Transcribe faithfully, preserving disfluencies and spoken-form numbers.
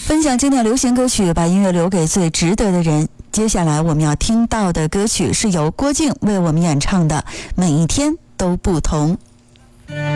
分享经典流行歌曲，把音乐留给最值得的人。接下来我们要听到的歌曲是由郭靖为我们演唱的《每一天都不同》。